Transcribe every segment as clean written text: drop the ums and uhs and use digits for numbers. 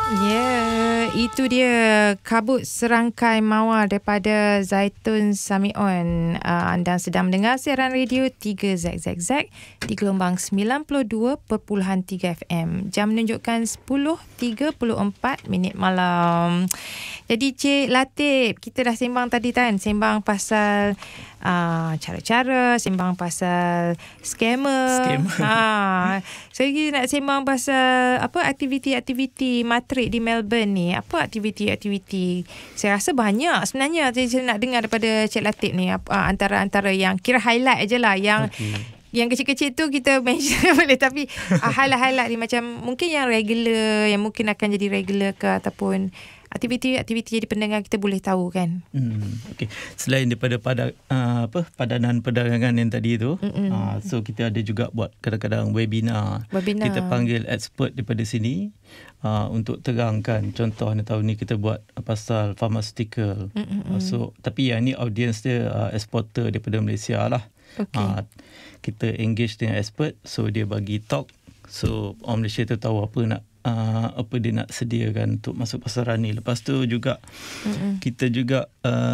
Itu dia kabut serangkai mawar daripada Zaitun Samion. Anda sedang mendengar siaran radio 3ZZZ di gelombang 92.3 FM. Jam menunjukkan 10.34 malam. Jadi Cik Latif, kita dah sembang tadi kan, sembang pasal cara-cara, sembang pasal scammer. Saya nak sembang pasal aktiviti-aktiviti matrik di Melbourne ni. Apa aktiviti-aktiviti? Saya rasa banyak sebenarnya. Saya nak dengar daripada Cik Latif ni, antara yang kira highlight je lah, yang yang kecil-kecil tu kita mention boleh, tapi highlight-highlight ni macam mungkin yang regular, yang mungkin akan jadi regular ke, ataupun aktiviti-aktiviti jadi pendengar kita boleh tahu kan. Okey. Selain daripada padanan perdagangan yang tadi tu, so kita ada juga buat kadang-kadang webinar. Kita panggil expert daripada sini untuk terangkan. Contoh tahun ni kita buat pasal pharmaceutical. So tapi yang ni audience dia exporter daripada Malaysia lah. Kita engage dengan expert, so dia bagi talk, so orang Malaysia tu tahu apa dia nak sediakan untuk masuk pasaran ni. Lepas tu juga kita juga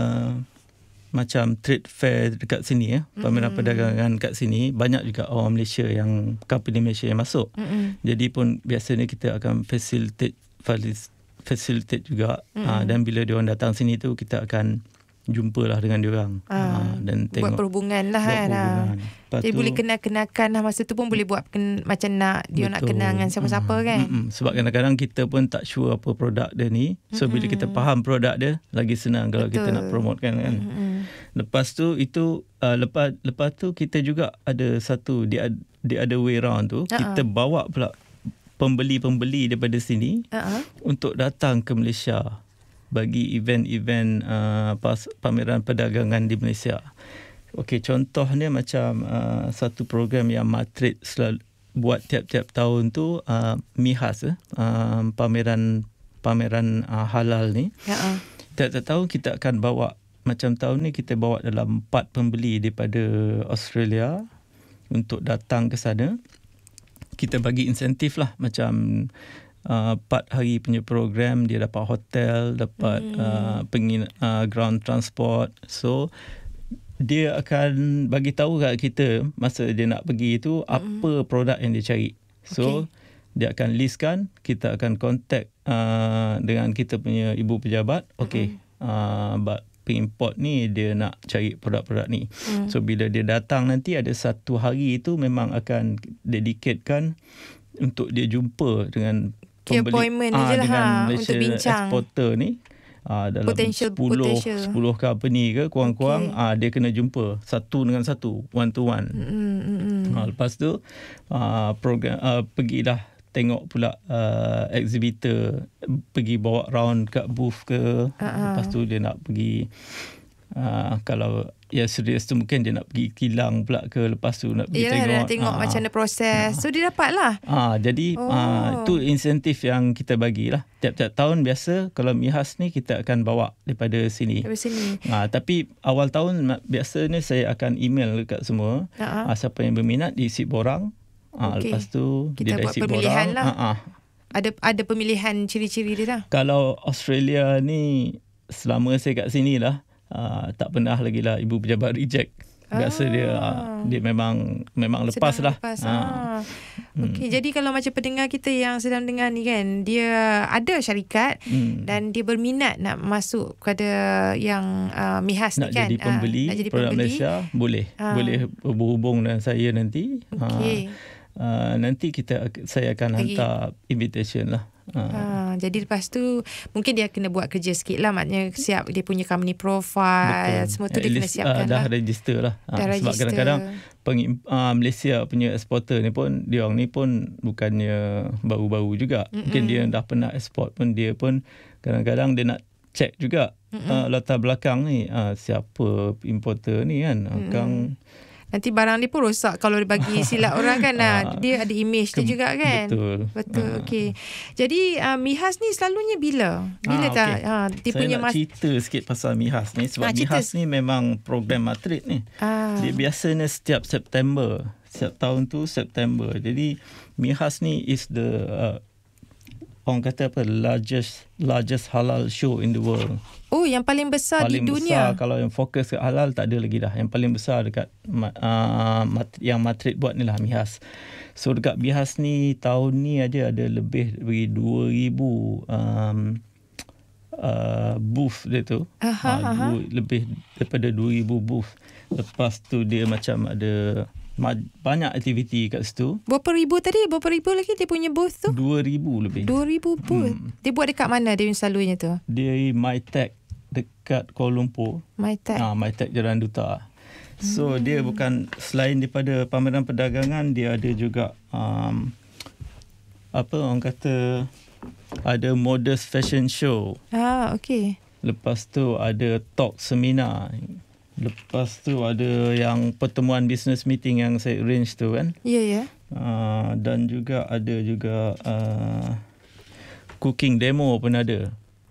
macam trade fair dekat sini, pameran perdagangan kat sini, banyak juga orang Malaysia yang company Malaysia yang masuk. Jadi pun biasanya kita akan facilitate juga, dan bila diorang datang sini tu kita akan jumpalah dengan diorang, dan tengok, buat perhubungan lah kan. Jadi boleh kenal-kenalkan lah, masa tu pun boleh buat macam nak dia nak kenal dengan siapa-siapa kan. Sebab kadang-kadang kita pun tak sure apa produk dia ni, so bila kita faham produk dia, lagi senang kalau kita nak promotekan kan. Lepas tu lepas tu kita juga ada satu the other way round tu, kita bawa pula pembeli-pembeli daripada sini untuk datang ke Malaysia bagi event-event pameran perdagangan di Malaysia. Okey, contohnya macam satu program yang Matrit selalu buat tiap-tiap tahun tu, MIHAS, pameran halal ni. Tiap-tiap tahun kita akan bawa, macam tahun ni kita bawa dalam 4 pembeli daripada Australia untuk datang ke sana. Kita bagi insentif lah, macam 4 hari punya program, dia dapat hotel, dapat ground transport. So dia akan bagi tahu kat kita masa dia nak pergi tu apa produk yang dia cari. So dia akan listkan, kita akan contact dengan kita punya ibu pejabat. Pengimport ni dia nak cari produk-produk ni. So bila dia datang nanti, ada satu hari itu memang akan dedicatekan untuk dia jumpa dengan appointment je lah untuk bincang exporter ni, dalam potential 10 company ke kurang-kurang, dia kena jumpa satu dengan satu, one to one. Lepas tu program pergilah tengok pula exhibitor, pergi bawa round kat booth ke. Lepas tu dia nak pergi, kalau yang serius tu mungkin dia nak pergi kilang pula ke, lepas tu nak pergi tengok macam mana proses. So dia dapat lah. Jadi itu insentif yang kita bagilah. Tiap-tiap tahun biasa kalau MIHAS ni kita akan bawa daripada sini. Tapi awal tahun biasanya saya akan email dekat semua, siapa yang berminat diisi borang. Lepas tu kita buat pemilihan lah. Ada pemilihan ciri-ciri dia lah. Kalau Australia ni, selama saya kat sini lah, tak pernah lagi lah ibu pejabat reject. Biasa dia memang lepas lah. Jadi kalau macam pendengar kita yang sedang dengar ni kan, dia ada syarikat dan dia berminat nak masuk kepada yang MIHAS ni kan, nak jadi pembeli produk Malaysia, boleh berhubung dengan saya nanti. Nanti saya akan hantar invitation lah. Jadi lepas tu mungkin dia kena buat kerja sikit lah, maknanya siap dia punya company profile. Betul. Semua tu dia kena siapkan dah lah. register lah. Dah sebab register. Kadang-kadang Malaysia punya exporter ni pun, diorang ni pun bukannya baru-baru juga. Mungkin dia dah pernah export pun, dia pun kadang-kadang dia nak check juga latar belakang ni, siapa importer ni kan. Nanti barang dia pun rosak kalau dia bagi silap orang kan. Dia ada image dia juga kan. Betul. Okey. Jadi MIHAS ni selalunya bila dia punya cerita sikit pasal MIHAS ni. Sebab MIHAS ni memang program Matrit ni. Dia biasanya setiap September. Setiap tahun tu September. Jadi MIHAS ni is the orang kata apa, largest halal show in the world. Oh, yang paling besar di dunia. Besar, kalau yang fokus ke halal tak ada lagi dah. Yang paling besar dekat yang Madrid buat ni lah, MIHAS. So dekat MIHAS ni tahun ni ada lebih dari 2,000 booth dia tu. Lebih daripada 2,000 booth. Lepas tu dia macam ada banyak aktiviti kat situ. Berapa ribu lagi dia punya booth tu? 2,000 lebih. 2,000 booth. Dia buat dekat mana dia selalunya tu? Dia MyTech dekat Kuala Lumpur. MyTech Jalan Duta. So dia bukan, selain daripada pameran perdagangan, dia ada juga orang kata ada modest fashion show. Okey. Lepas tu ada talk seminar. Lepas tu ada yang pertemuan business meeting yang saya arrange tu kan. Ya. Dan juga ada juga cooking demo pun ada.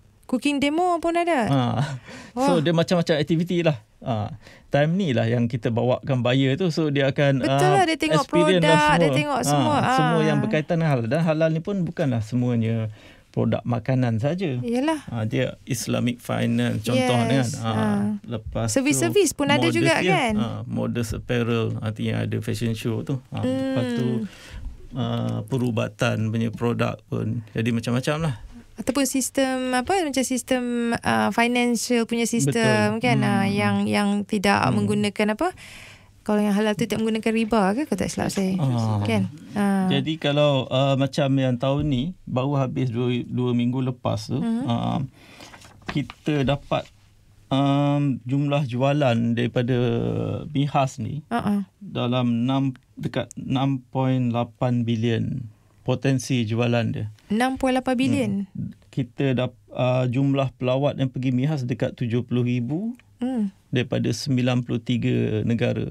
So dia macam-macam aktiviti lah. Time ni lah yang kita bawakan buyer tu. So dia akan betul lah, dia tengok produk lah, dia tengok semua. Semua yang berkaitan dengan halal. Dan halal ni pun bukanlah semuanya produk makanan saja. Yalah. Dia Islamic finance contohnya kan. Lepas servis-servis pun ada juga kan. Modest apparel, artinya ada fashion show tu. Lepas tu perubatan punya produk pun. Jadi macam-macam lah. Ataupun sistem macam sistem financial punya sistem. Betul. Kan yang tidak menggunakan kalau yang halal tu tidak menggunakan riba ke, kalau tak silap saya. Kan? Jadi kalau macam yang tahun ni baru habis 2 minggu lepas tu, kita dapat jumlah jualan daripada MIHAS ni dalam dekat 6.8 bilion potensi jualan dia. 6.8 bilion. Kita jumlah pelawat yang pergi MIHAS dekat 70,000 daripada 93 negara.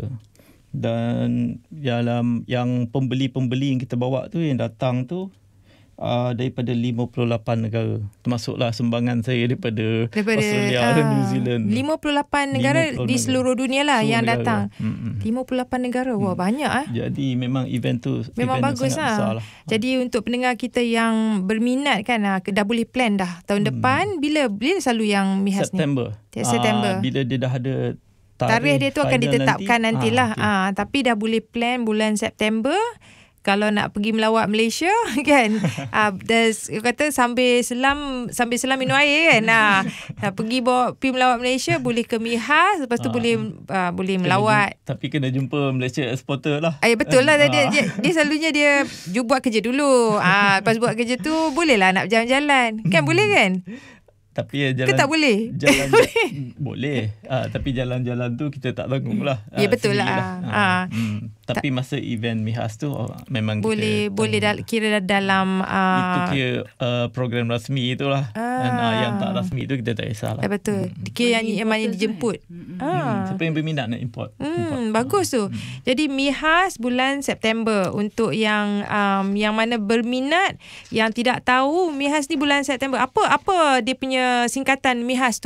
Dan dalam yang pembeli-pembeli yang kita bawa tu, yang datang tu daripada 58 negara. Termasuklah sumbangan saya daripada Australia dan New Zealand. 58 negara di seluruh dunia lah yang datang. 58 negara. Wah, banyak Jadi memang event tu memang event bagus besar lah. Jadi untuk pendengar kita yang berminat kan, dah boleh plan dah. Tahun depan bila selalu yang MIHAS September. ni? September. Bila dia dah ada tarikh dia tu akan ditetapkan nantilah. Tapi dah boleh plan bulan September. Kalau nak pergi melawat Malaysia kan, kata sambil selam minum air kan, pergi melawat Malaysia, boleh ke MIHAS, lepas tu boleh melawat. Tapi kena jumpa Malaysia Exporter lah. Betul lah. Dia selalunya dia buat kerja dulu. Lepas buat kerja tu bolehlah nak berjalan-jalan kan, boleh kan? Tapi jalan, ke tak boleh? Jalan boleh. Tapi jalan-jalan tu kita tak tanggung lah. Ya betul lah. Tapi masa event MIHAS tu memang boleh kira dalam itu kira program rasmi itulah. Yang tak rasmi tu kita tak kisah lah. Betul. Kira yang mana dijemput. Siapa yang berminat nak import. Bagus tu. Jadi MIHAS bulan September. Untuk yang mana berminat, yang tidak tahu, MIHAS ni bulan September. Apa dia punya singkatan MIHAS tu?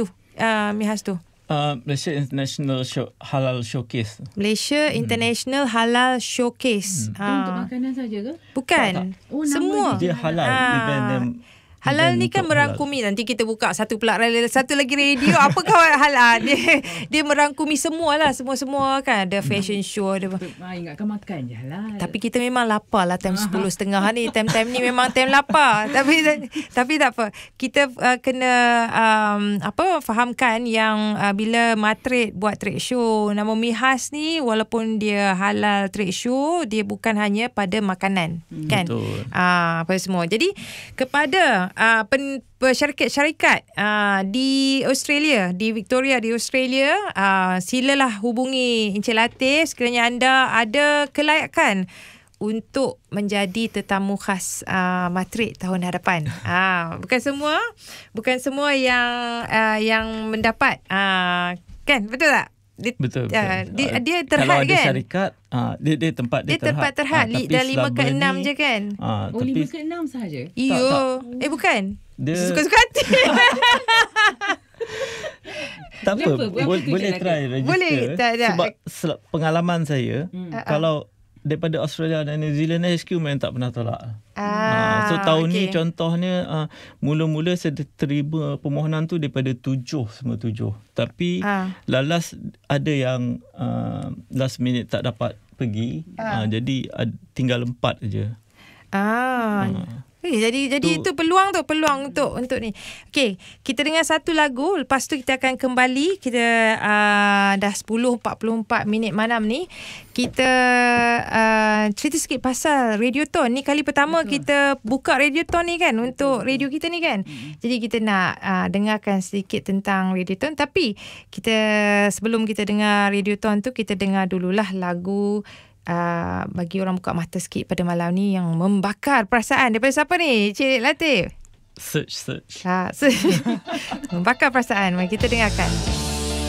Malaysia International Halal Showcase. Malaysia International Halal Showcase. Untuk makanan saja ke? Bukan. Semua. Dia halal event halal ni kan merangkumi halal. Nanti kita buka satu lagi radio. Apa kawan halal? Dia merangkumi semualah, semua kan. Ada fashion show, ada ingatkan makan je halal. Tapi kita memang lapar lah time 10.30 ni. Time ni memang time lapar. Tapi tak apa. Kita kena fahamkan yang bila Madrid buat trade show, nama MIHAS ni walaupun dia halal trade show, dia bukan hanya pada makanan kan. Betul. Apa semua. Jadi kepada syarikat di Australia, di Victoria di Australia, silalah hubungi Encik Latif sekiranya anda ada kelayakan untuk menjadi tetamu khas Madrid tahun hadapan. Bukan semua yang mendapat, kan, betul tak? Betul. Dia terhad kalau ada kan? Syarikat, dia tempat dia terhad. Dah 5 ke 6 je kan? 5 ke 6 sahaja? Iyo. Bukan. Dia suka-suka hati. Tak apa, boleh try register. Boleh. Tak. Sebab pengalaman saya, kalau daripada Australia dan New Zealand HQ memang tak pernah tolak. So tahun ni contohnya mula-mula saya terima permohonan tu daripada 7. Tapi last ada yang last minute tak dapat pergi. Jadi tinggal 4 je. Jadi itu peluang untuk ni. Okey, kita dengar satu lagu, lepas tu kita akan kembali. Kita dah 10:44 minit malam ni. Kita cerita sikit pasal Radiothon ni. Kali pertama kita buka Radiothon ni kan, untuk radio kita ni kan. Jadi kita nak dengarkan sedikit tentang Radiothon. Tapi sebelum kita dengar Radiothon tu, kita dengar dululah lagu bagi orang buka mata sikit pada malam ni yang membakar perasaan. Daripada siapa ni, Cik Latif? Search. Membakar perasaan. Mari kita dengarkan.